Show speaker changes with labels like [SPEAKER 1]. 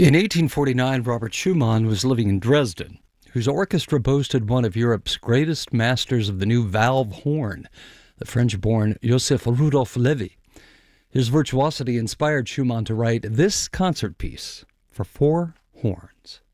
[SPEAKER 1] In 1849, Robert Schumann was living in Dresden, whose orchestra boasted one of Europe's greatest masters of the new valve horn, the French-born Joseph Rudolph Levy. His virtuosity inspired Schumann to write this concert piece for four horns.